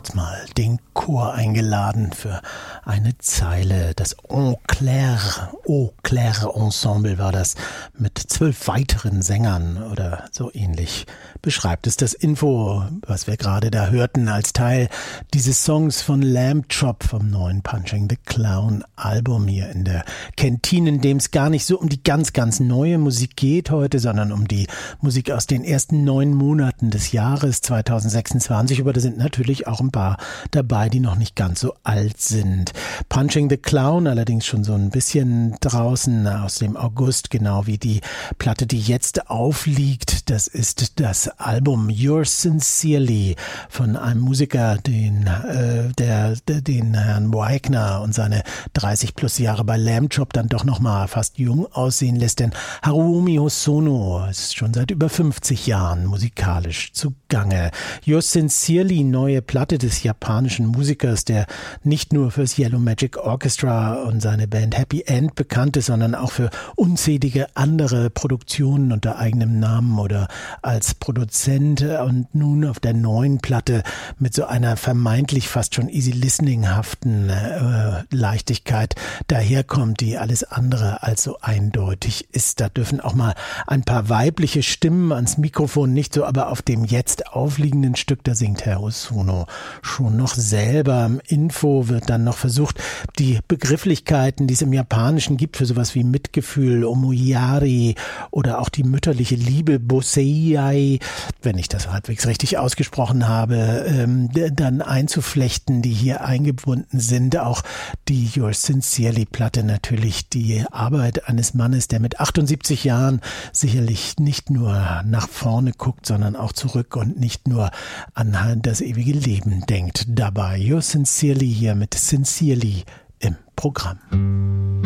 kurz mal den Chor eingeladen für eine Zeile. Das Eau Claire Ensemble war das, mit 12 weiteren Sängern oder so ähnlich beschreibt es das Info, was wir gerade da hörten, als Teil dieses Songs von Lamb Chop vom neuen Punching the Clown Album hier in der Kantine, in dem es gar nicht so um die ganz neue Musik geht heute, sondern um die Musik aus den ersten 9 Monaten des Jahres 2026, aber da sind natürlich auch ein paar dabei, die noch nicht ganz so alt sind. Punching the Clown allerdings schon so ein bisschen draußen aus dem August, genau wie die Platte, die jetzt aufliegt. Das ist das Album Yours Sincerely von einem Musiker, den Herrn Wagner und seine 30 plus Jahre bei Lamb Chop dann doch noch mal fast jung aussehen lässt, denn Haruomi Hosono ist schon seit über 50 Jahren musikalisch zugange. Yours Sincerely, neue Platte des japanischen Musikers, der nicht nur fürs Yellow Magic Orchestra und seine Band Happy End bekannt ist, sondern auch für unzählige andere Produktionen unter eigenem Namen oder als Produzent, und nun auf der neuen Platte mit so einer vermeintlich fast schon easy-listening-haften Leichtigkeit daherkommt, die alles andere als so eindeutig ist. Da dürfen auch mal ein paar weibliche Stimmen ans Mikrofon, nicht so, aber auf dem jetzt aufliegenden Stück, da singt Herr Hosono schon noch selber. Im Info wird dann noch versucht, die Begrifflichkeiten, die es im Japanischen gibt für sowas wie Mitgefühl, Omoyari oder auch die mütterliche Liebe, Boseiai, wenn ich das halbwegs richtig ausgesprochen habe, dann einzuflechten, die hier eingebunden sind. Auch die Yours Sincerely Platte natürlich die Arbeit eines Mannes, der mit 78 Jahren sicherlich nicht nur nach vorne guckt, sondern auch zurück und nicht nur an das ewige Leben denkt dabei. Yours Sincerely hier mit Sincerely im Programm.